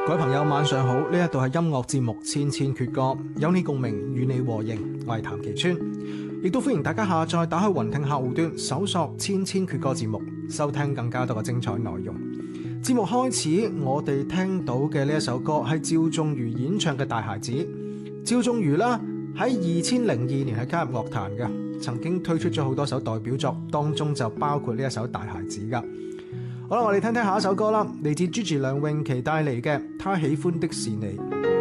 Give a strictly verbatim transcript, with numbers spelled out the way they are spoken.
各位朋友晚上好，呢一度係音樂節目《千千闕歌》，有你共鳴，與你和應，我係譚其川，亦都歡迎大家下載打開雲聽客戶端，搜索《千千闕歌》節目，收聽更加多嘅精彩內容。節目開始，我哋聽到嘅呢一首歌係趙仲如演唱嘅《大孩子》。趙仲如啦，喺二千零二年係加入樂壇嘅，曾經推出咗好多首代表作，當中就包括呢一首《大孩子》噶。好啦，我哋聽聽下一首歌啦，嚟自 Gigi 梁詠琪帶嚟嘅《他喜歡的是你》。